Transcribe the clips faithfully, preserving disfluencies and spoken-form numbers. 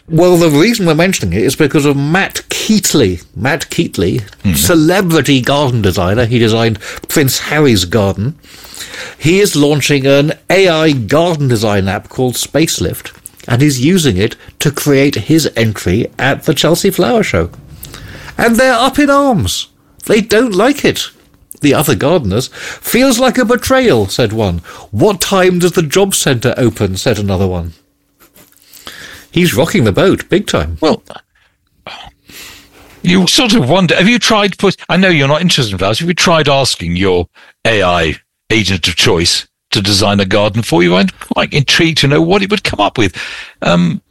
Well, the reason we're mentioning it is because of Matt Keatley. Matt Keatley, mm-hmm. celebrity garden designer. He designed Prince Harry's garden. He is launching an A I garden design app called Spacelift, and he's using it to create his entry at the Chelsea Flower Show. And they're up in arms. They don't like it. The other gardeners. Feels like a betrayal, said one. What time does the job centre open, said another one. He's rocking the boat, big time. Well, you sort of wonder, have you tried put, I know you're not interested in flowers, have you tried asking your A I agent of choice to design a garden for you? I'm quite intrigued to know what it would come up with. Um,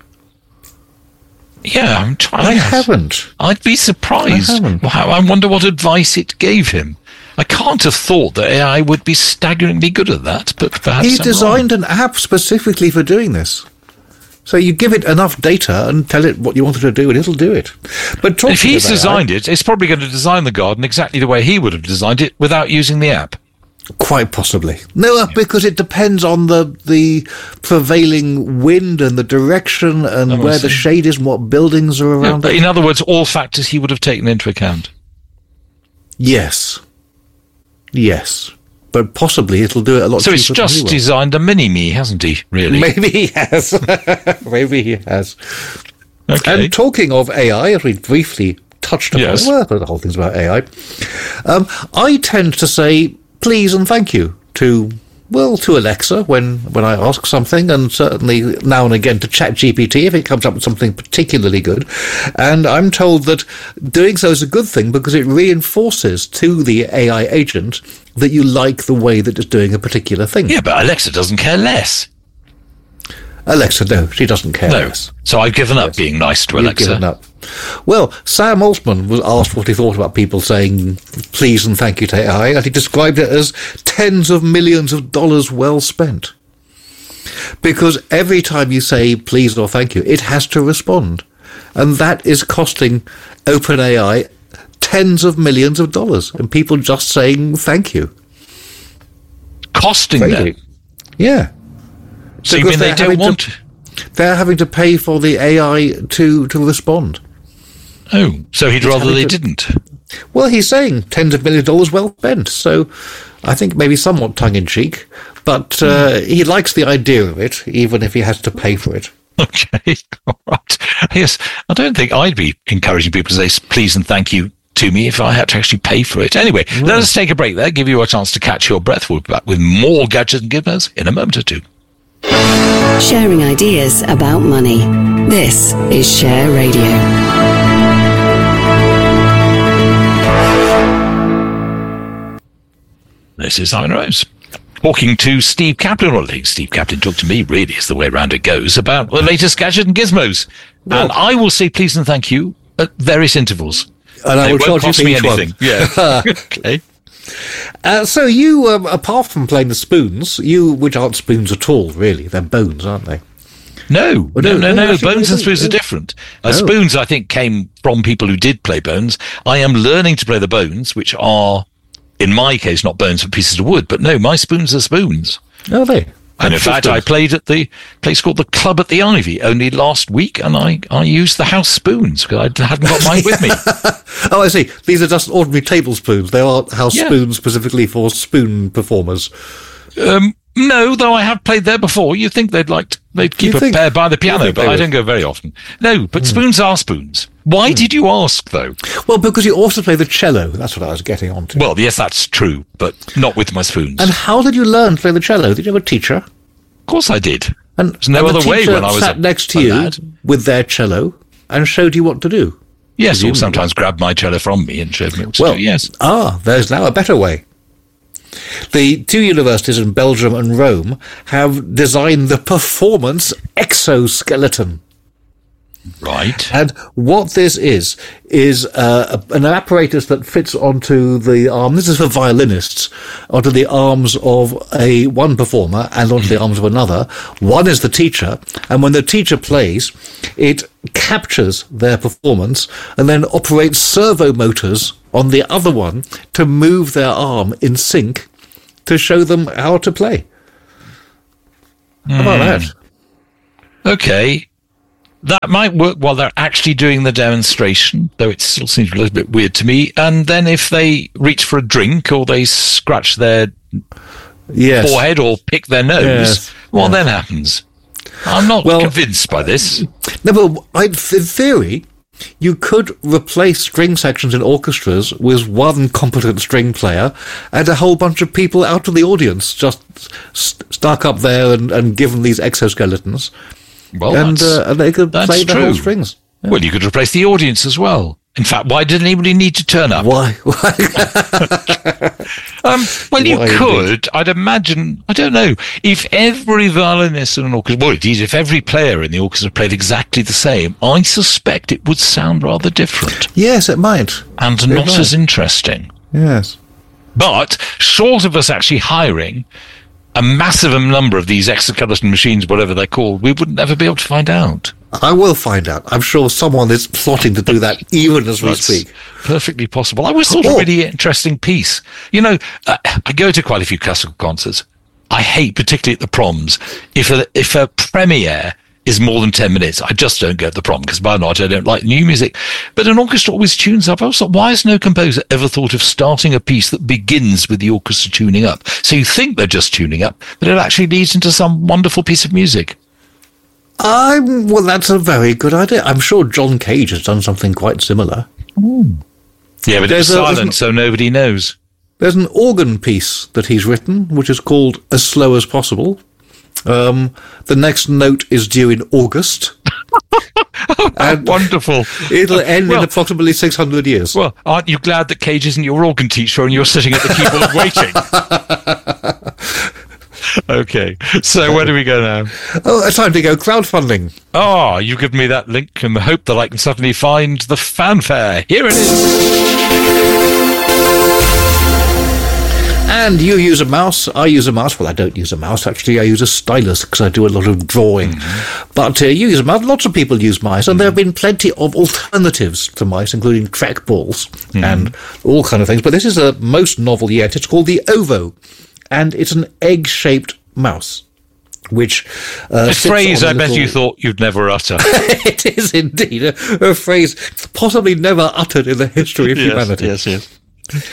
yeah, I'm trying. I haven't. I'd be surprised. I haven't. Wow, I wonder what advice it gave him. I can't have thought that A I would be staggeringly good at that, but perhaps He I'm designed wrong. an app specifically for doing this. So you give it enough data and tell it what you want it to do, and it'll do it. But talking if he's about designed A I, it, it's probably going to design the garden exactly the way he would have designed it without using the app. Quite possibly. No, yeah. Because it depends on the the prevailing wind and the direction and Oh, where the shade is and what buildings are around Yeah, it. in other words, all factors he would have taken into account. Yes. Yes. But possibly it'll do it a lot So cheaper it's than just he will. designed a mini-me, hasn't he, really? Maybe he has. Maybe he has. Okay. And talking of A I, as we briefly touched upon, Yes. well, the whole thing's about A I, um, I tend to say please and thank you to, well, to Alexa when, when I ask something, and certainly now and again to ChatGPT if it comes up with something particularly good. And I'm told that doing so is a good thing because it reinforces to the A I agent that you like the way that it's doing a particular thing. Yeah, but Alexa doesn't care less. Alexa, no, she doesn't care. No. less. So I've given up Yes. being nice to You've Alexa. given up. Well, Sam Altman was asked what he thought about people saying please and thank you to A I, and he described it as tens of millions of dollars well spent. Because every time you say please or thank you, it has to respond. And that is costing OpenAI tens of millions of dollars, and people just saying thank you. Costing them. Yeah. So you Because mean they they're don't having to- want... They're having to pay for the A I to, to respond. Oh, so he'd rather having they to- didn't. Well, he's saying tens of millions of dollars well spent, so I think maybe somewhat tongue-in-cheek, but uh, he likes the idea of it, even if he has to pay for it. Okay, all right. Yes, I don't think I'd be encouraging people to say please and thank you to me if I had to actually pay for it. Anyway, Mm. let us take a break there, give you a chance to catch your breath. We'll be back with more gadgets and gizmos in a moment or two. Sharing ideas about money. This is Share Radio. This is Simon Rose. Talking to Steve Kaplan, or Steve Kaplan talk to me, really is the way around it goes, about the latest gadget and gizmos. Well, and I will say please and thank you at various intervals. And I They will won't charge you cost for me each one. anything. Yeah. Okay. Uh, so you, um, apart from playing the spoons, you, which aren't spoons at all, really, they're bones, aren't they? No, Well, no, no, no, no, no. actually, Bones no, and spoons no. are different. Uh, Oh. Spoons, I think, came from people who did play bones. I am learning to play the bones, which are, in my case, not bones but pieces of wood. But no, my spoons are spoons. Are they? And in fact, I played at the place called the Club at the Ivy only last week, and I, I used the house spoons because I hadn't got mine with me. Oh, I see. These are just ordinary tablespoons. They aren't house Yeah. spoons specifically for spoon performers. Um, no, though I have played there before. You'd think they'd like to, they'd keep You a think- pair by the you piano, think but they I would? don't go very often. No, but spoons are spoons. Why did you ask, though? Well, because you also play the cello. That's what I was getting on to. Well, yes, that's true, but not with my spoons. And how did you learn to play the cello? Did you have a teacher? Of course I did. And There's no and the other way teacher when I was sat a- next to a you lad. with their cello and showed you what to do. Yes, or Presumably. sometimes grabbed my cello from me and showed me what to Well, do, yes. ah, there's now a better way. The two universities in Belgium and Rome have designed the performance exoskeleton. Right. And what this is, is uh, an apparatus that fits onto the arm, this is for violinists, onto the arms of a one performer and onto the arms of another. One is the teacher, and when the teacher plays, it captures their performance and then operates servo motors on the other one to move their arm in sync to show them how to play. How about that? Okay. that might work while they're actually doing the demonstration, though it still seems a little bit weird to me. And then if they reach for a drink or they scratch their yes. forehead or pick their nose, yes. what yes. then happens? I'm not well, convinced by this. No, but I, in theory, you could replace string sections in orchestras with one competent string player and a whole bunch of people out of the audience just st- stuck up there and, and given these exoskeletons. Well, and, uh, and they could play the whole strings. Yeah. Well, you could replace the audience as well. In fact, why did anybody need to turn up? Why? Why? um, well, you why could. Indeed? I'd imagine, I don't know, if every violinist in an orchestra, well, indeed, if every player in the orchestra played exactly the same, I suspect it would sound rather different. Yes, it might. And it not might. as interesting. Yes. But, short of us actually hiring a massive number of these exoskeleton machines, whatever they're called, we would never be able to find out. I will find out. I'm sure someone is plotting to do that even as we That's speak. Perfectly possible. I always thought oh. a really interesting piece. You know, uh, I go to quite a few classical concerts. I hate, particularly at the proms, if a, if a premiere is more than ten minutes, I just don't go to the prom, because by and large I don't like new music. But an orchestra always tunes up. I was like, why has no composer ever thought of starting a piece that begins with the orchestra tuning up? So you think they're just tuning up, but it actually leads into some wonderful piece of music. Um, well, that's a very good idea. I'm sure John Cage has done something quite similar. Mm. Yeah, but it's silent, so nobody knows. There's an organ piece that he's written, which is called As Slow as Possible. Um, the next note is due in August. And wonderful. It'll end well, in approximately six hundred years. Well, aren't you glad that Cage isn't your organ teacher and you're sitting at the keyboard waiting? Okay, so where do we go now? Oh, it's time to go crowdfunding. Oh, you give me that link and the hope that I can suddenly find the fanfare. Here it is. And you use a mouse, I use a mouse. Well, I don't use a mouse, actually. I use a stylus because I do a lot of drawing. Mm-hmm. But uh, you use a mouse. Lots of people use mice, and mm-hmm. there have been plenty of alternatives to mice, including trackballs mm-hmm. and all kind of things. But this is the most novel yet. It's called the Ovo, and it's an egg-shaped mouse. Which uh, a phrase I little... bet you thought you'd never utter. It is indeed a, a phrase possibly never uttered in the history of yes, humanity. Yes, yes.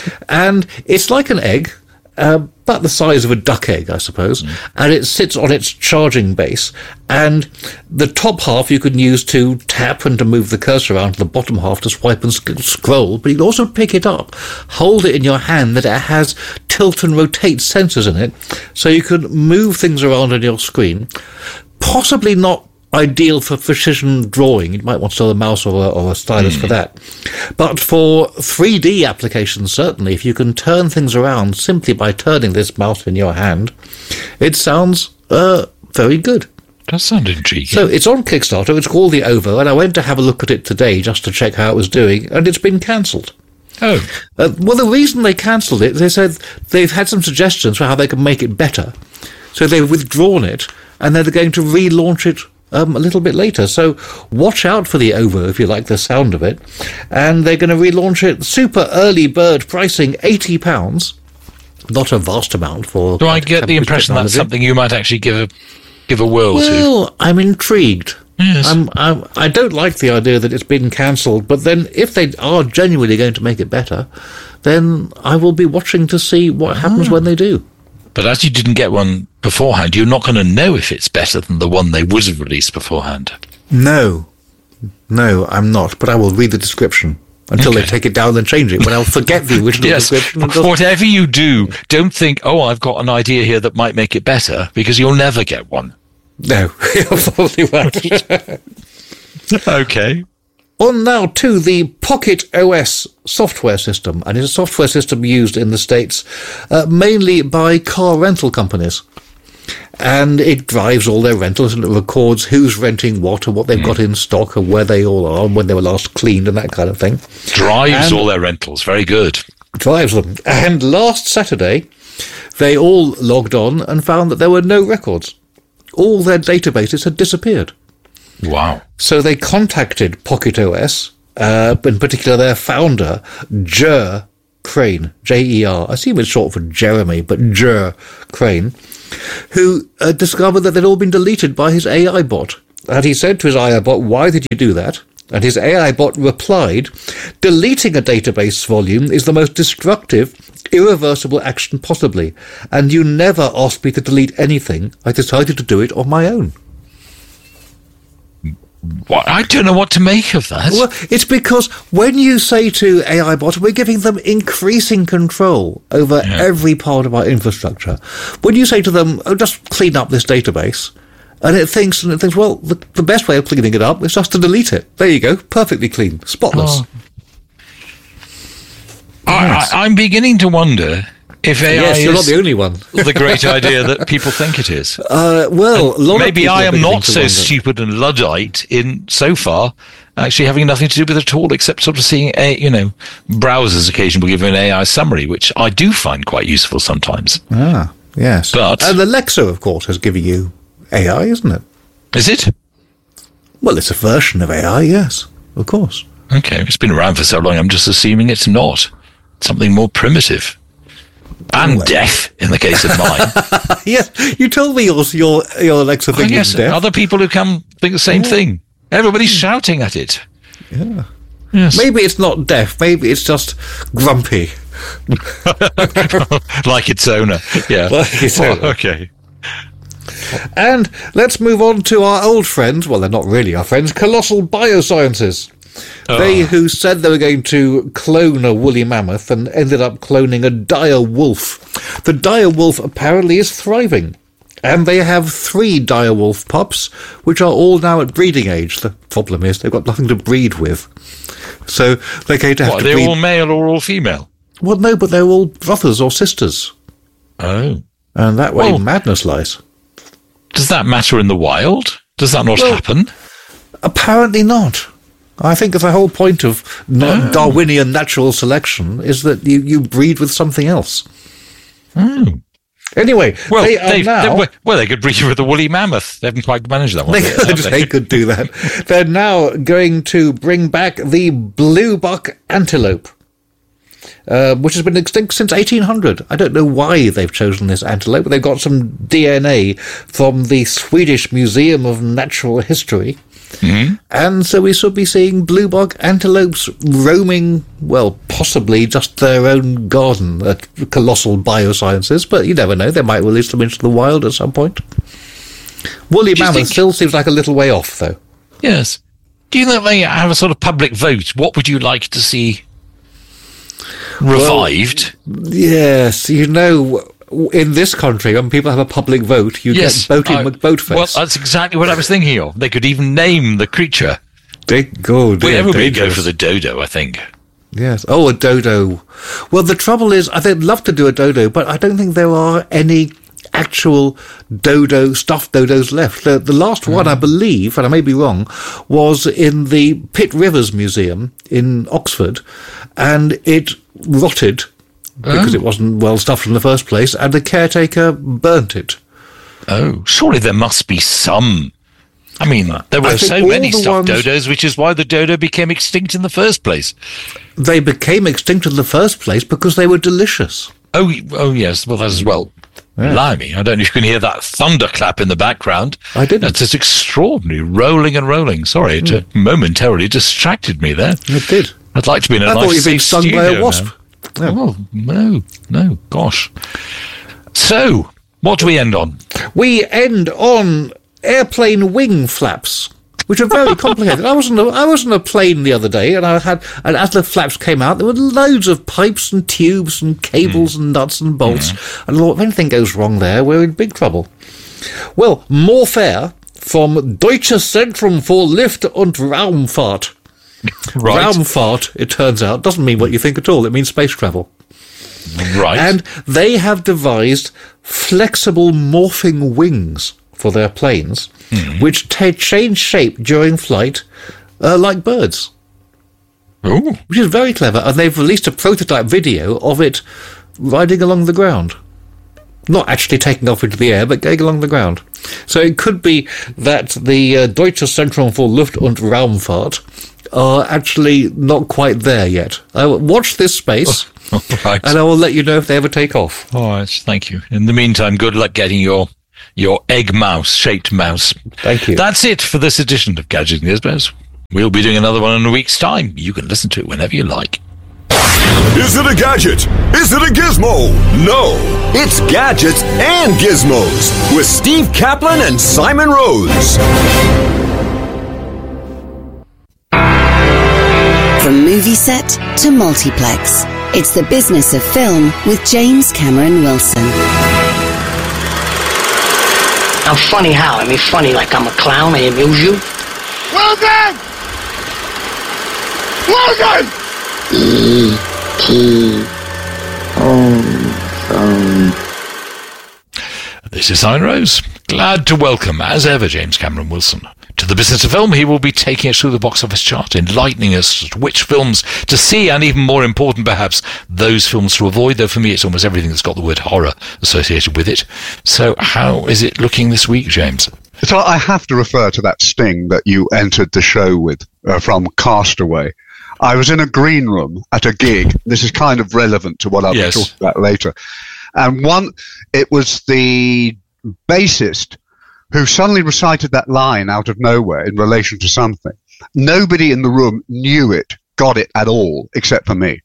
And it's like an egg, uh, about the size of a duck egg, I suppose, mm. and it sits on its charging base. And the top half you can use to tap and to move the cursor around, to the bottom half to swipe and sc- scroll, but you can also pick it up, hold it in your hand, that it has tilt and rotate sensors in it, so you can move things around on your screen. Possibly not ideal for precision drawing. You might want to sell a mouse or a, or a stylus mm. for that. But for three D applications, certainly, if you can turn things around simply by turning this mouse in your hand, it sounds uh, very good. Does sound intriguing. So it's on Kickstarter. It's called the Ovo, and I went to have a look at it today just to check how it was doing, and it's been cancelled. Oh. Uh, well, the reason they cancelled it, they said they've had some suggestions for how they can make it better. So they've withdrawn it, and they're going to relaunch it Um, a little bit later. So watch out for the Ovo if you like the sound of it. And they're going to relaunch it, super early bird pricing, eighty pounds. Not a vast amount for... Do I get the impression technology. That's something you might actually give a give a whirl well, to? Well, I'm intrigued. Yes. I'm, I'm, I don't like the idea that it's been cancelled, but then if they are genuinely going to make it better, then I will be watching to see what happens oh. when they do. But as you didn't get one beforehand, you're not going to know if it's better than the one they would have released beforehand. No. No, I'm not. But I will read the description until okay. they take it down and change it, when I'll forget the original yes. description. Whatever you do, don't think, oh, I've got an idea here that might make it better, because you'll never get one. No, you're probably right. Okay. On now to the Pocket O S software system, and it's a software system used in the States uh, mainly by car rental companies. And it drives all their rentals, and it records who's renting what and what they've mm. got in stock and where they all are and when they were last cleaned and that kind of thing. Drives and all their rentals. Very good. Drives them. And last Saturday, they all logged on and found that there were no records. All their databases had disappeared. Wow. So they contacted Pocket O S, uh, in particular their founder, Jer Crane, J E R. I assume it's short for Jeremy, but Jer Crane, who uh, discovered that they'd all been deleted by his A I bot. and he said to his A I bot, "Why did you do that?" And his A I bot replied, "Deleting a database volume is the most destructive, irreversible action possibly, and you never asked me to delete anything. I decided to do it on my own." What? I don't know what to make of that. Well, it's because when you say to A I bot, we're giving them increasing control over Yeah. every part of our infrastructure. When you say to them, "Oh, just clean up this database," and it thinks, and it thinks, well, the, the best way of cleaning it up is just to delete it. There you go, perfectly clean, spotless. Oh. I, I, I'm beginning to wonder if A I Yes, you're is not the only one. the great idea that people think it is. Uh, well, a lot Maybe of people I are am beginning not to so wonder. stupid and Luddite in so far actually having nothing to do with it at all, except sort of seeing a you know browsers occasionally give an A I summary, which I do find quite useful sometimes. Ah, yes. But- and Alexa, of course, has given you A I, isn't it? Is it? Well, it's a version of A I, yes, of course. Okay, it's been around for so long, I'm just assuming it's not. Something more primitive. And Well. deaf, in the case of mine. Yes, you told me your your, your Alexa I thing guess was deaf. other people who come think the same thing. Everybody's shouting at it. Yeah. Yes. Maybe it's not deaf. Maybe it's just grumpy. Like its owner. Yeah. Like its Oh, owner. okay. And let's move on to our old friends. Well, they're not really our friends. Colossal Biosciences. They who said they were going to clone a woolly mammoth and ended up cloning a dire wolf. The dire wolf apparently is thriving. And they have three dire wolf pups, which are all now at breeding age. The problem is they've got nothing to breed with. So they're going to have What, to they're breed... all male or all female? Well, no, but they're all brothers or sisters. Oh. And that way Well- madness lies. Does that matter in the wild? Does that not Well- happen? Apparently not. I think the whole point of na- Darwinian natural selection is that you, you breed with something else. Hmm. Anyway, Well, they are they, now... they, well, they could breed with a woolly mammoth. They haven't quite managed that one. They yet, have could, they could do that. They're now going to bring back the blue buck antelope, uh, which has been extinct since eighteen hundred. I don't know why they've chosen this antelope, but they've got some D N A from the Swedish Museum of Natural History. Mm-hmm. And so we should be seeing blue buck antelopes roaming, well, possibly just their own garden at Colossal Biosciences, but you never know, they might release them into the wild at some point. Woolly Do you mammoth think- still seems like a little way off, though. Yes. Do you think they have a sort of public vote? What would you like to see revived? Yes, you know, in this country, when people have a public vote, you yes. get voting I- McVoteface. Well, that's exactly what I was thinking of. They could even name the creature. They go, We they're everybody go dangerous. for the dodo, I think. Yes. Oh, a dodo. Well, the trouble is, I'd love to do a dodo, but I don't think there are any actual dodo, stuffed dodos left. The, the last one, I believe, and I may be wrong, was in the Pitt Rivers Museum in Oxford, and it rotted because Oh. it wasn't well stuffed in the first place, and the caretaker burnt it. Oh, surely there must be some. I mean, there were think so all many the stuffed ones- dodos, which is why the dodo became extinct in the first place. They became extinct in the first place because they were delicious. Oh, y- oh yes. Well, that as well. Blimey, I don't know if you can hear that thunderclap in the background. I didn't. That's just extraordinary, rolling and rolling. Sorry, it uh, momentarily distracted me there. It did. I'd like to be in a I nice thought you'd been safe stung by studio a wasp. now. Oh, no, no, gosh. So, what do we end on? We end on airplane wing flaps, which are very complicated. I was on a, I was on a plane the other day, and I had, and as the flaps came out, there were loads of pipes and tubes and cables and nuts and bolts. And I thought, if anything goes wrong there, we're in big trouble. Well, Morfair from Deutsches Zentrum für Luft- und Raumfahrt. Right, Raumfahrt, it turns out, doesn't mean what you think at all. It means space travel. right. And they have devised flexible morphing wings for their planes, which ta change shape during flight uh, like birds, Ooh, which is very clever. And they've released a prototype video of it riding along the ground. Not actually taking off into the air, but going along the ground. So it could be that the uh, Deutsches Zentrum für Luft- und Raumfahrt are actually not quite there yet. I will watch this space, right. and I will let you know if they ever take off. All right, thank you. In the meantime, good luck getting your your egg mouse, shaped mouse. Thank you. That's it for this edition of Gadgets and Gizmos. We'll be doing another one in a week's time. You can listen to it whenever you like. Is it a gadget? Is it a gizmo? No, it's Gadgets and Gizmos with Steve Kaplan and Simon Rose. From movie set to multiplex, it's the business of film with James Cameron Wilson. I'm funny how? I mean funny like I'm a clown, I amuse you? Well done! Well done! E T home phone. This is Simon Rose. Glad to welcome, as ever, James Cameron Wilson to the business of film. He will be taking us through the box office chart, enlightening us as to which films to see, and even more important, perhaps, those films to avoid. Though for me, it's almost everything that's got the word horror associated with it. So how is it looking this week, James? So I have to refer to that sting that you entered the show with uh, from Castaway. I was in a green room at a gig. This is kind of relevant to what I'll yes. be talking about later. And one, it was the bassist who suddenly recited that line out of nowhere in relation to something. Nobody in the room knew it, got it at all, except for me.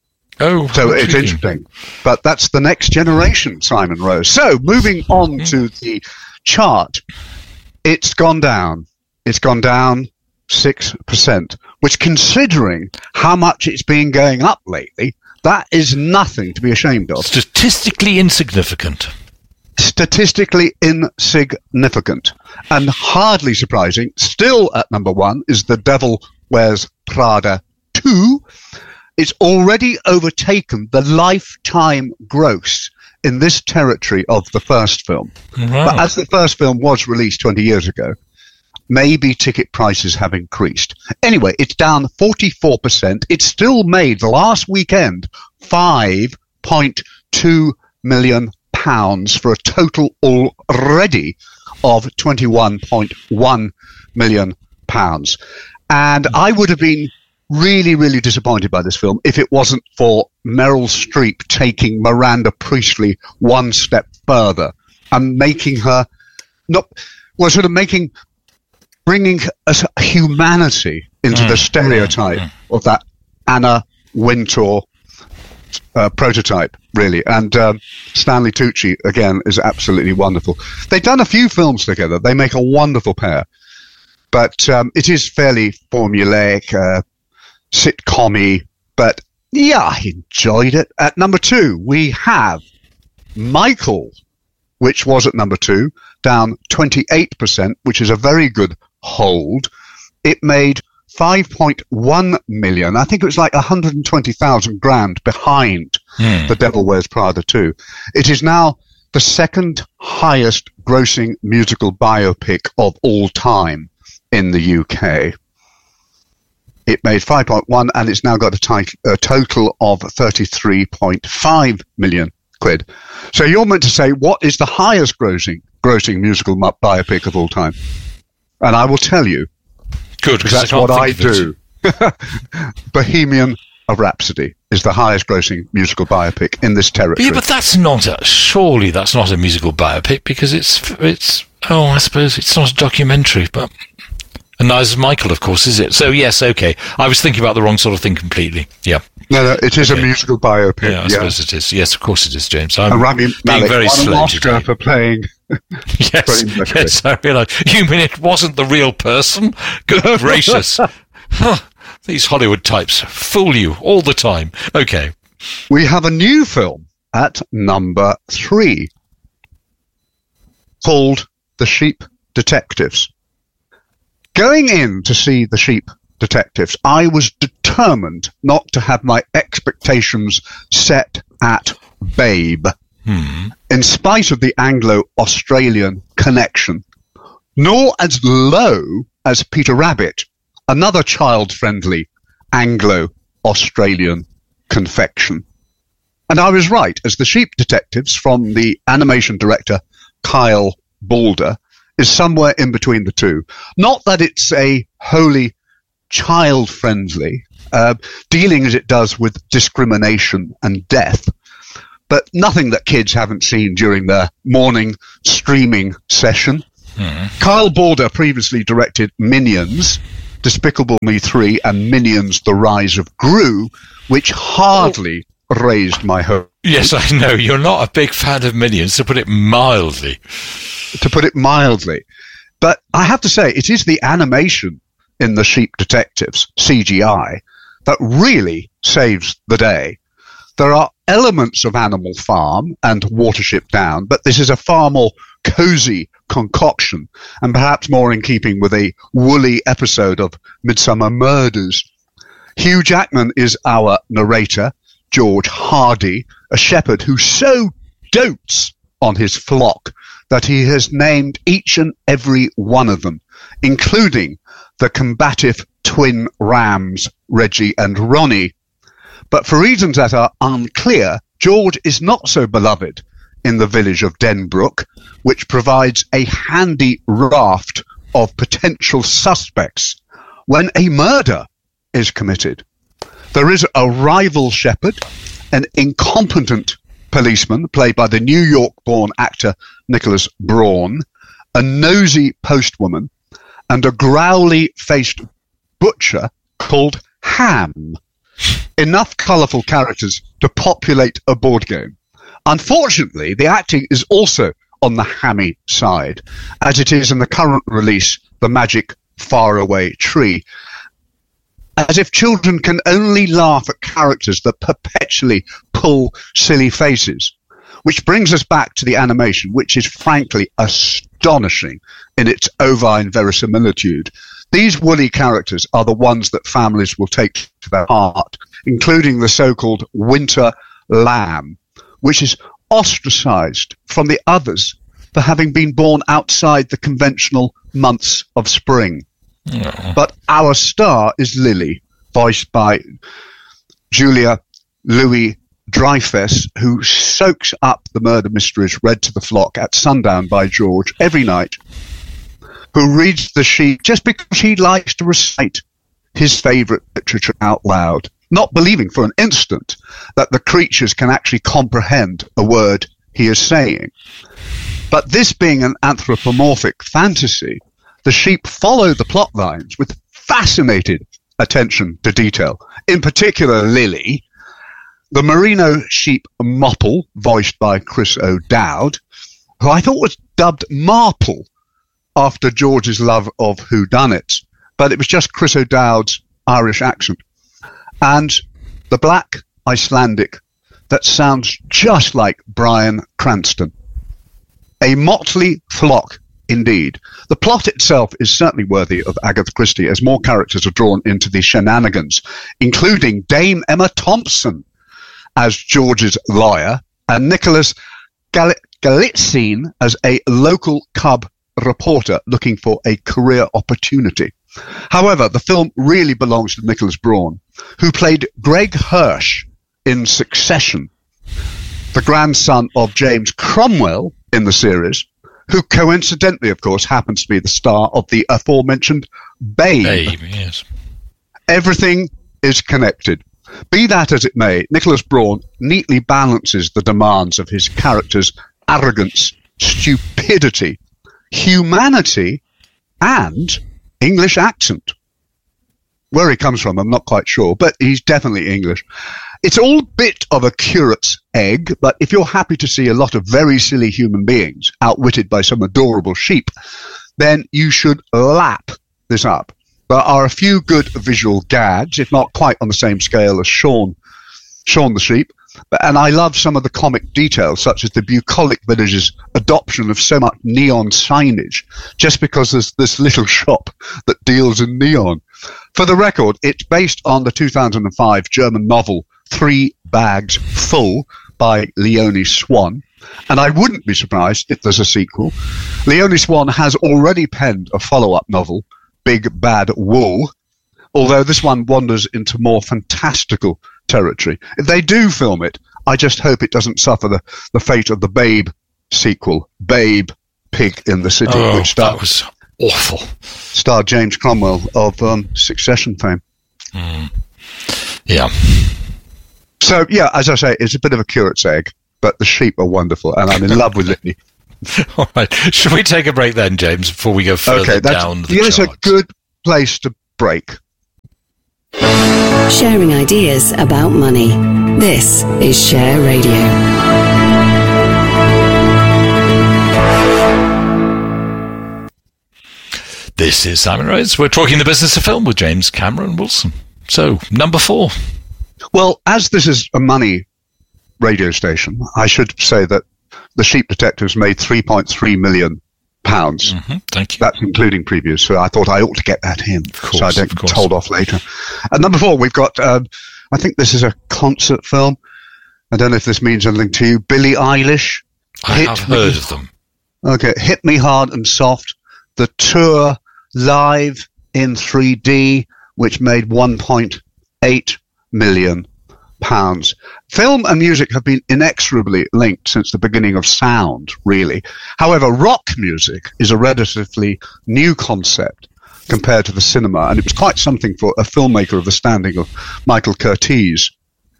Oh, so it's interesting. But that's the next generation, Simon Rose. So moving on mm. to the chart, it's gone down. It's gone down six percent, which, considering how much it's been going up lately, that is nothing to be ashamed of. Statistically insignificant. Statistically insignificant. And hardly surprising, still at number one, is The Devil Wears Prada two. It's already overtaken the lifetime gross in this territory of the first film. Wow. But as the first film was released twenty years ago, maybe ticket prices have increased. Anyway, it's down forty-four percent. It still made last weekend five point two million pounds for a total already of twenty-one point one million pounds. And I would have been really, really disappointed by this film if it wasn't for Meryl Streep taking Miranda Priestley one step further and making her not, well, sort of making, bringing a humanity into mm. the stereotype mm. of that Anna Wintour uh, prototype, really. And um, Stanley Tucci, again, is absolutely wonderful. They've done a few films together. They make a wonderful pair. But um, it is fairly formulaic, uh, sitcom-y, but yeah, I enjoyed it. At number two, we have Michael, which was at number two, down twenty-eight percent, which is a very good hold. It made five point one million. I think it was like one hundred twenty thousand grand behind mm. The Devil Wears Prada two. It is now the second highest grossing musical biopic of all time in the U K. It made five point one and it's now got a, tit- a total of thirty-three point five million quid. So you're meant to say, what is the highest grossing grossing musical biopic of all time? And I will tell you. Good, because that's what I do. Bohemian Rhapsody is the highest grossing musical biopic in this territory. Yeah, but that's not a, surely that's not a musical biopic because it's, it's, oh, I suppose it's not a documentary, but... And neither is Michael, of course, is it? So, yes, okay. I was thinking about the wrong sort of thing completely. Yeah. No, no, it is okay. A musical biopic. Yeah, I yeah. suppose it is. Yes, of course it is, James. I'm and Rami being Malek very won slow an Oscar today. for playing... yes, yes, I realise. You mean it wasn't the real person? Good gracious. Huh. These Hollywood types fool you all the time. Okay. We have a new film at number three called The Sheep Detectives. Going in to see The Sheep Detectives, I was determined not to have my expectations set at Babe, hmm. in spite of the Anglo-Australian connection, nor as low as Peter Rabbit, another child-friendly Anglo-Australian confection. And I was right, as The Sheep Detectives from the animation director Kyle Balder is somewhere in between the two. Not that it's a wholly child-friendly, uh, dealing as it does with discrimination and death, but nothing that kids haven't seen during their morning streaming session. Mm. Kyle Border previously directed Minions, Despicable Me three, and Minions: The Rise of Gru, which hardly oh. raised my hope. Yes, I know. You're not a big fan of Minions, to put it mildly. To put it mildly. But I have to say, it is the animation in The Sheep Detectives, C G I, that really saves the day. There are elements of Animal Farm and Watership Down, but this is a far more cosy concoction, and perhaps more in keeping with a woolly episode of Midsummer Murders. Hugh Jackman is our narrator, George Hardy, a shepherd who so dotes on his flock that he has named each and every one of them, including the combative twin rams, Reggie and Ronnie. But for reasons that are unclear, George is not so beloved in the village of Denbrook, which provides a handy raft of potential suspects when a murder is committed. There is a rival shepherd, an incompetent policeman played by the New York-born actor Nicholas Braun, a nosy postwoman, and a growly-faced butcher called Ham. Enough colourful characters to populate a board game. Unfortunately, the acting is also on the hammy side, as it is in the current release, The Magic Faraway Tree. As if children can only laugh at characters that perpetually pull silly faces. Which brings us back to the animation, which is frankly astonishing in its ovine verisimilitude. These woolly characters are the ones that families will take to their heart, including the so-called winter lamb, which is ostracized from the others for having been born outside the conventional months of spring. Oh. But our star is Lily, voiced by Julia Louis-Dreyfus, who soaks up the murder mysteries read to the flock at sundown by George every night, who reads the sheet just because he likes to recite his favourite literature out loud, not believing for an instant that the creatures can actually comprehend a word he is saying. But this being an anthropomorphic fantasy, the sheep follow the plot lines with fascinated attention to detail. In particular, Lily, the merino sheep Mopple, voiced by Chris O'Dowd, who I thought was dubbed Marple after George's love of whodunits, but it was just Chris O'Dowd's Irish accent. And the black Icelandic that sounds just like Bryan Cranston. A motley flock, indeed. The plot itself is certainly worthy of Agatha Christie, as more characters are drawn into the shenanigans, including Dame Emma Thompson as George's lawyer, and Nicholas Gal- Galitzine as a local cub reporter looking for a career opportunity. However, the film really belongs to Nicholas Braun, who played Greg Hirsch in Succession, the grandson of James Cromwell in the series, who coincidentally, of course, happens to be the star of the aforementioned Babe. Babe, yes. Everything is connected. Be that as it may, Nicholas Braun neatly balances the demands of his character's arrogance, stupidity, humanity, and English accent. Where he comes from, I'm not quite sure, but he's definitely English. It's all a bit of a curate's egg, but if you're happy to see a lot of very silly human beings outwitted by some adorable sheep, then you should lap this up. There are a few good visual gags, if not quite on the same scale as Shaun, Shaun the Sheep, and I love some of the comic details, such as the bucolic village's adoption of so much neon signage, just because there's this little shop that deals in neon. For the record, it's based on the two thousand five German novel Three Bags Full by Leonie Swan, and I wouldn't be surprised if there's a sequel. Leonie Swan has already penned a follow-up novel, Big Bad Wool, although this one wanders into more fantastical territory. If they do film it, I just hope it doesn't suffer the, the fate of the Babe sequel, Babe, Pig in the City, oh, which starred, that was awful. starred James Cromwell of um, Succession fame. Mm. Yeah. So, yeah, as I say, it's a bit of a curate's egg. but the sheep are wonderful, and I'm in love with Litany. All right. Should we take a break then, James, before we go further okay, that's, down the yes, charts? a good place to break. Sharing ideas about money. This is Share Radio. This is Simon Rhodes. We're talking the business of film with James Cameron Wilson. So, number four. Well, as this is a money radio station, I should say that The Sheep Detectives made three point three million pounds. Mm-hmm. Thank you. That's including previews, so I thought I ought to get that in, Of course, so I don't of get course. told off later. At number four, we've got, um, I think this is a concert film. I don't know if this means anything to you. Billie Eilish. I Hit have Me- heard of them. Okay, Hit Me Hard and Soft. The tour live in three D, which made one point eight million pounds. Film and music have been inexorably linked since the beginning of sound, really. However, rock music is a relatively new concept compared to the cinema, and it was quite something for a filmmaker of the standing of Michael Curtiz,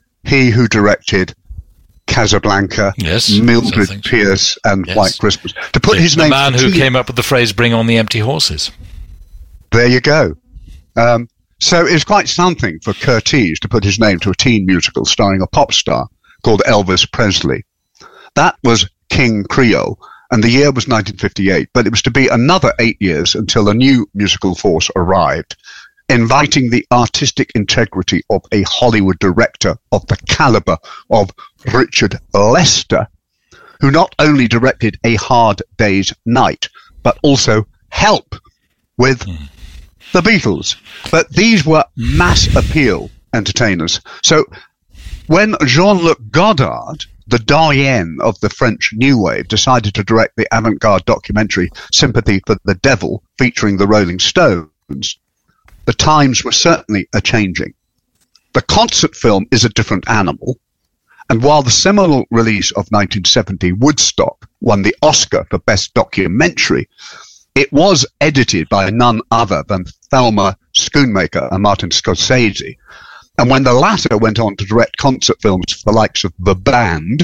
he who directed Casablanca, Yes, Mildred something. Pierce, and Yes. White Christmas. To put The, his the name man to who teen- came up with the phrase, bring on the empty horses. There you go. Um, so it's quite something for Curtiz to put his name to a teen musical starring a pop star called Elvis Presley. That was King Creole, and the year was nineteen fifty-eight, but it was to be another eight years until a new musical force arrived, inviting the artistic integrity of a Hollywood director of the caliber of Richard Lester, who not only directed A Hard Day's Night, but also Help with the Beatles. But these were mass appeal entertainers. So when Jean-Luc Godard, the doyen of the French New Wave, decided to direct the avant-garde documentary Sympathy for the Devil, featuring the Rolling Stones, the times were certainly a-changing. The concert film is a different animal, and while the seminal release of nineteen seventy, Woodstock, won the Oscar for Best Documentary, it was edited by none other than Thelma Schoonmaker and Martin Scorsese. And when the latter went on to direct concert films for the likes of The Band,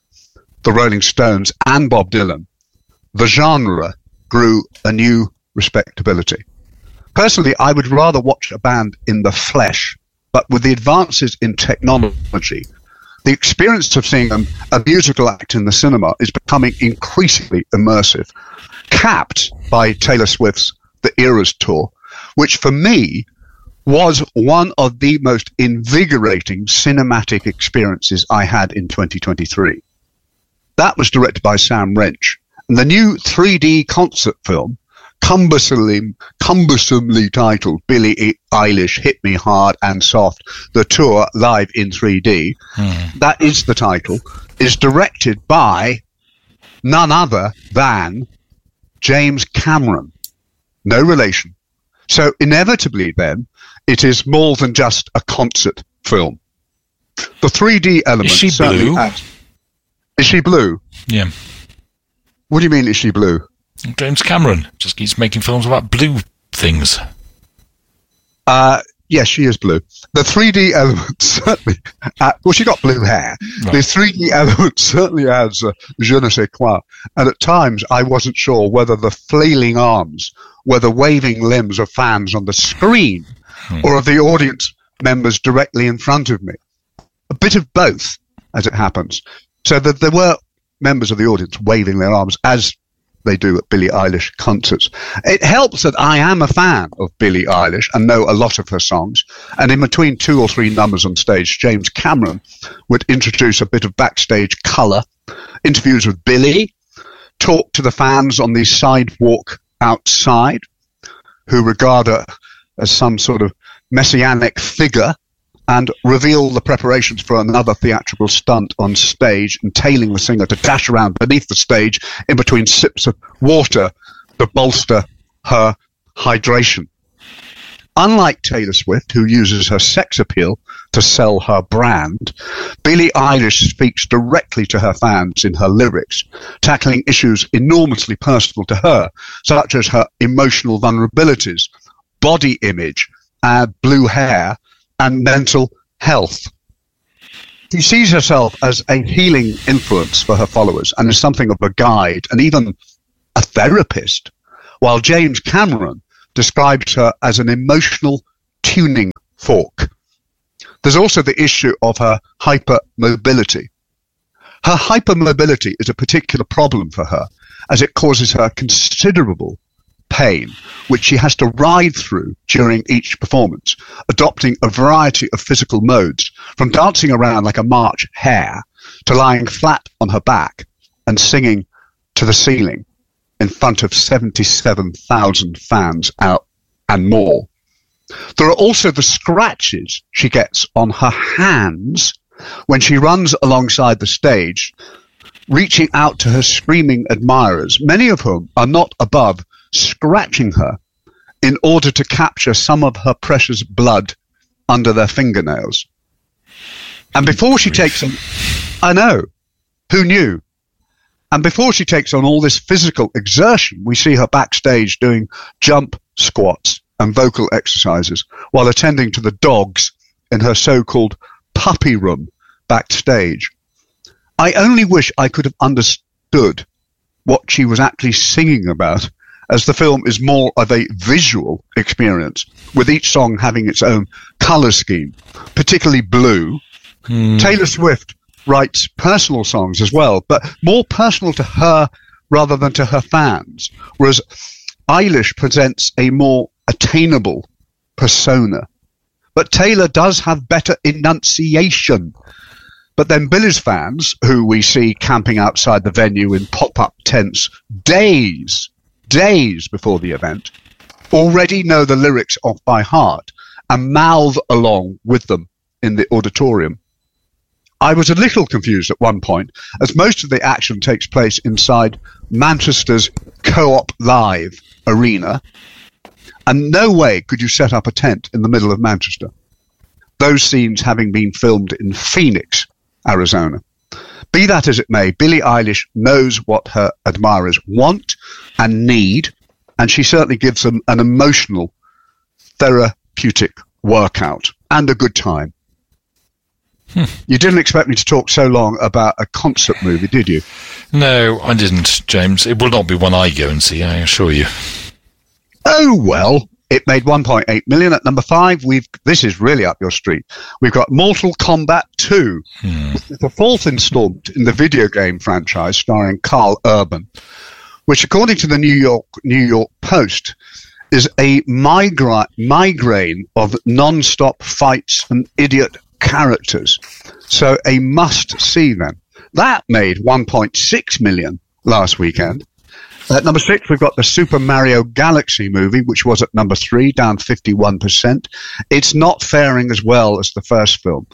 the Rolling Stones, and Bob Dylan, the genre grew a new respectability. Personally, I would rather watch a band in the flesh, but with the advances in technology, the experience of seeing a, a musical act in the cinema is becoming increasingly immersive, capped by Taylor Swift's The Eras Tour, which for me was one of the most invigorating cinematic experiences I had in twenty twenty-three. That was directed by Sam Wrench, and the new three D concert film, cumbersomely, cumbersomely titled Billie Eilish, Hit Me Hard and Soft, the tour live in three D, mm. that is the title, is directed by none other than James Cameron. No relation. So inevitably then, it is more than just a concert film. The three D element... Is she blue? Adds, is she blue? Yeah. What do you mean, is she blue? James Cameron just keeps making films about blue things. Uh, yes, she is blue. The three D element certainly... Uh, well, she got blue hair. Right. The three D element certainly adds uh, je ne sais quoi. And at times, I wasn't sure whether the flailing arms were the waving limbs of fans on the screen hmm. or of the audience members directly in front of me. A bit of both, as it happens. So that there were members of the audience waving their arms as they do at Billie Eilish concerts. It helps that I am a fan of Billie Eilish and know a lot of her songs. And in between two or three numbers on stage, James Cameron would introduce a bit of backstage colour, interviews with Billie, talk to the fans on the sidewalk outside, who regard her as some sort of messianic figure, and reveal the preparations for another theatrical stunt on stage, entailing the singer to dash around beneath the stage in between sips of water to bolster her hydration. Unlike Taylor Swift, who uses her sex appeal to sell her brand, Billie Eilish speaks directly to her fans in her lyrics, tackling issues enormously personal to her, such as her emotional vulnerabilities, body image, uh, blue hair, and mental health. She sees herself as a healing influence for her followers and as something of a guide and even a therapist, while James Cameron describes her as an emotional tuning fork. There's also the issue of her hypermobility. Her hypermobility is a particular problem for her, as it causes her considerable pain, which she has to ride through during each performance, adopting a variety of physical modes, from dancing around like a March hare to lying flat on her back and singing to the ceiling in front of seventy-seven thousand fans out and more. There are also the scratches she gets on her hands when she runs alongside the stage, reaching out to her screaming admirers, many of whom are not above scratching her in order to capture some of her precious blood under their fingernails. And before she takes on, I know, who knew? And before she takes on all this physical exertion, we see her backstage doing jump squats and vocal exercises while attending to the dogs in her so-called puppy room backstage. I only wish I could have understood what she was actually singing about, as the film is more of a visual experience, with each song having its own colour scheme, particularly blue. Mm. Taylor Swift writes personal songs as well, but more personal to her rather than to her fans, whereas Eilish presents a more attainable persona. But Taylor does have better enunciation. But then Billy's fans, who we see camping outside the venue in pop-up tents days, days before the event, already know the lyrics off by heart and mouth along with them in the auditorium. I was a little confused at one point, as most of the action takes place inside Manchester's Co-op Live arena, and no way could you set up a tent in the middle of Manchester. Those scenes having been filmed in Phoenix, Arizona. Be that as it may, Billie Eilish knows what her admirers want and need, and she certainly gives them an emotional, therapeutic workout and a good time. Hmm. You didn't expect me to talk so long about a concert movie, did you? No, I didn't, James. It will not be one I go and see, I assure you. Oh, well, it made one point eight million at number five. We've This is really up your street. We've got Mortal Kombat two, hmm. the fourth installment in the video game franchise starring Carl Urban, which, according to the New York New York Post, is a migra- migraine of non-stop fights and idiot characters. So a must-see then. That made one point six million last weekend. At number six, we've got the Super Mario Galaxy movie, which was at number three, down fifty-one percent. It's not faring as well as the first film.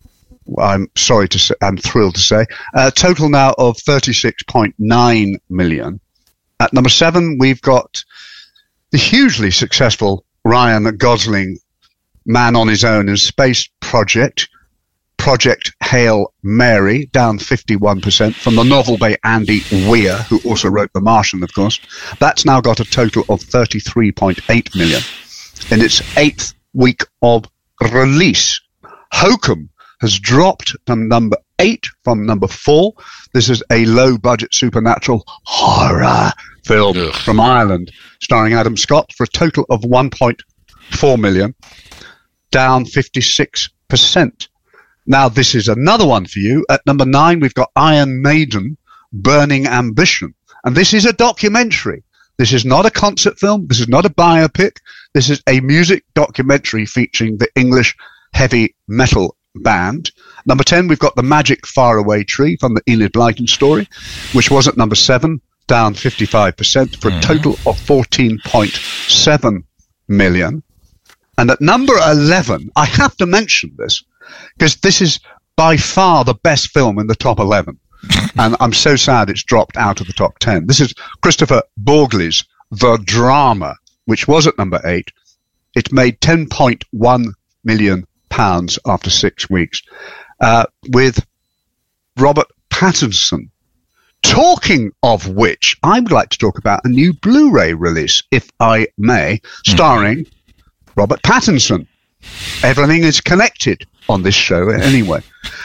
I'm sorry to say, I'm thrilled to say. A total now of thirty-six point nine million. At number seven, we've got the hugely successful Ryan Gosling Man on His Own in Space Project, Project Hail Mary, down fifty-one percent, from the novel by Andy Weir, who also wrote The Martian, of course. That's now got a total of thirty-three point eight million in its eighth week of release. Hokum has dropped to number eight from number four. This is a low-budget supernatural horror film Ugh. from Ireland, starring Adam Scott, for a total of one point four million, down fifty-six percent. Now, this is another one for you. At number nine, we've got Iron Maiden, Burning Ambition. And this is a documentary. This is not a concert film. This is not a biopic. This is a music documentary featuring the English heavy metal band. Number ten, we've got The Magic Faraway Tree from the Enid Blyton story, which was at number seven, down fifty-five percent, for a total of fourteen point seven million. And at number eleven, I have to mention this, because this is by far the best film in the top eleven. And I'm so sad it's dropped out of the top ten. This is Christopher Borgley's The Drama, which was at number eight. It made ten point one million pounds after six weeks, uh, with Robert Pattinson. Talking of which, I would like to talk about a new Blu-ray release, if I may, starring mm. Robert Pattinson. Everything is connected on this show anyway.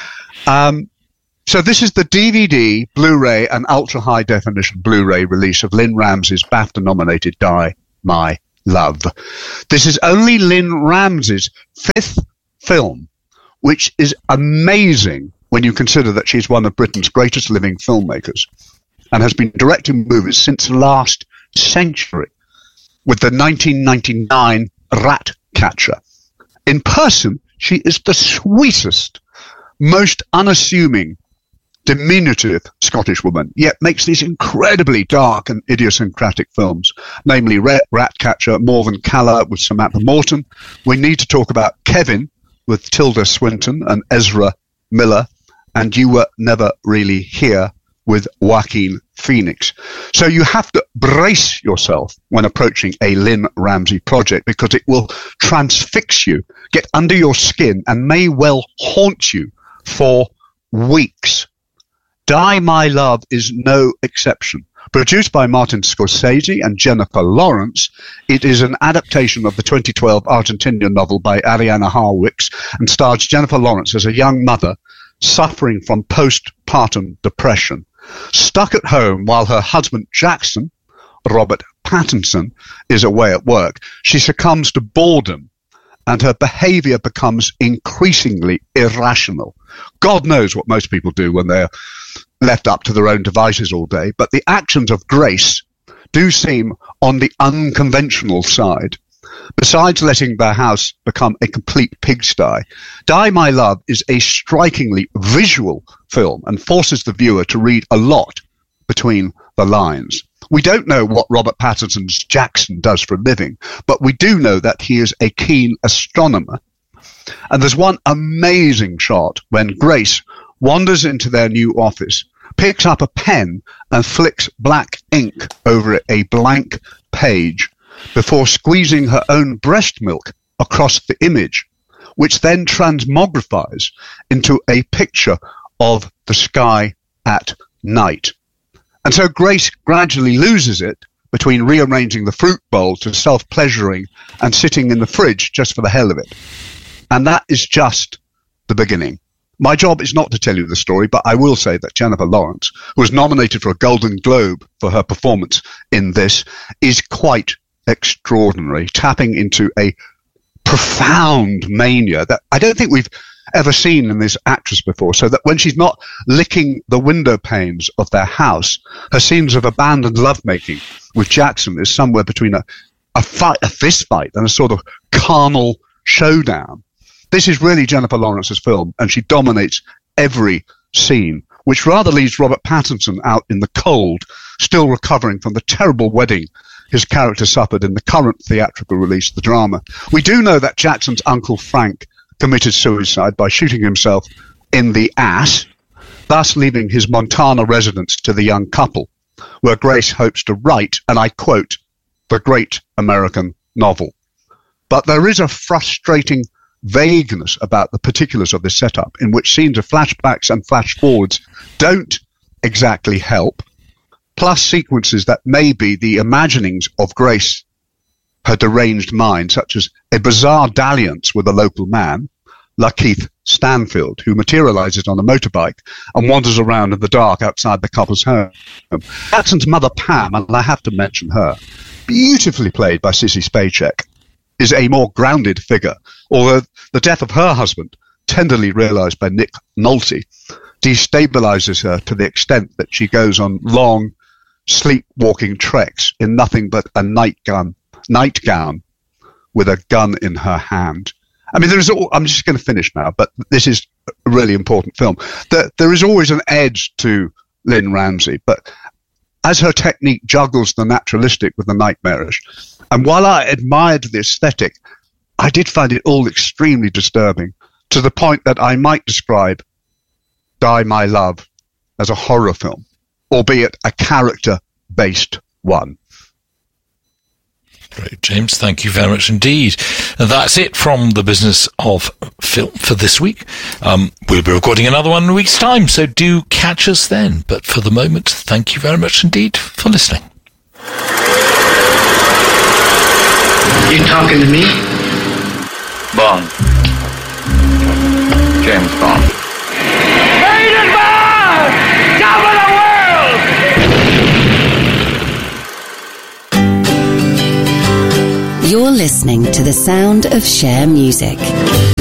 Um, so this is the D V D, Blu-ray, and ultra-high definition Blu-ray release of Lynne Ramsay's BAFTA-nominated Die, My Love. This is only Lynne Ramsay's fifth film, which is amazing when you consider that she's one of Britain's greatest living filmmakers and has been directing movies since last century with the nineteen ninety-nine Ratcatcher. In person, she is the sweetest, most unassuming, diminutive Scottish woman, yet makes these incredibly dark and idiosyncratic films, namely Ratcatcher, More Than Calla with Samantha Morton. We need to talk about Kevin with Tilda Swinton and Ezra Miller, and You Were Never Really Here with Joaquin Phoenix. So you have to brace yourself when approaching a Lynne Ramsay project, because it will transfix you, get under your skin, and may well haunt you for weeks. Die, My Love is no exception. Produced by Martin Scorsese and Jennifer Lawrence, it is an adaptation of the twenty twelve Argentinian novel by Ariana Harwicks and stars Jennifer Lawrence as a young mother suffering from postpartum depression. Stuck at home while her husband Jackson, Robert Pattinson, is away at work, she succumbs to boredom and her behavior becomes increasingly irrational. God knows what most people do when they're left up to their own devices all day, but the actions of Grace do seem on the unconventional side. Besides letting their house become a complete pigsty, Die, My Love is a strikingly visual film and forces the viewer to read a lot between the lines. We don't know what Robert Pattinson's Jackson does for a living, but we do know that he is a keen astronomer. And there's one amazing shot when Grace wanders into their new office, picks up a pen and flicks black ink over a blank page before squeezing her own breast milk across the image, which then transmogrifies into a picture of the sky at night. And so Grace gradually loses it between rearranging the fruit bowl to self-pleasuring and sitting in the fridge just for the hell of it. And that is just the beginning. My job is not to tell you the story, but I will say that Jennifer Lawrence, who was nominated for a Golden Globe for her performance in this, is quite extraordinary, tapping into a profound mania that I don't think we've ever seen in this actress before, so that when she's not licking the window panes of their house, her scenes of abandoned lovemaking with Jackson is somewhere between a, a fight, a fist fight and a sort of carnal showdown. This is really Jennifer Lawrence's film, and she dominates every scene, which rather leaves Robert Pattinson out in the cold, still recovering from the terrible wedding his character suffered in the current theatrical release, the drama. We do know that Jackson's uncle Frank committed suicide by shooting himself in the ass, thus leaving his Montana residence to the young couple, where Grace hopes to write, and I quote, the great American novel. But there is a frustrating vagueness about the particulars of this setup, in which scenes of flashbacks and flash forwards don't exactly help, plus sequences that may be the imaginings of Grace, her deranged mind, such as a bizarre dalliance with a local man, Lakeith Stanfield, who materializes on a motorbike and wanders around in the dark outside the couple's home. Jackson's mother, Pam, and I have to mention her, beautifully played by Sissy Spacek, is a more grounded figure, although the death of her husband, tenderly realized by Nick Nolte, destabilizes her to the extent that she goes on long, sleepwalking treks in nothing but a nightgown, nightgown with a gun in her hand. I mean, there is all, I'm just going to finish now, but this is a really important film. There, there is always an edge to Lynne Ramsay, but as her technique juggles the naturalistic with the nightmarish, and while I admired the aesthetic, I did find it all extremely disturbing, to the point that I might describe Die, My Love as a horror film, albeit a character-based one. Great, James. Thank you very much indeed. And that's it from the business of film for this week. Um, we'll be recording another one in a week's time, so do catch us then. But for the moment, thank you very much indeed for listening. You talking to me? Bond. James Bond. Goodbye! Top of the world! You're listening to the sound of Share Music.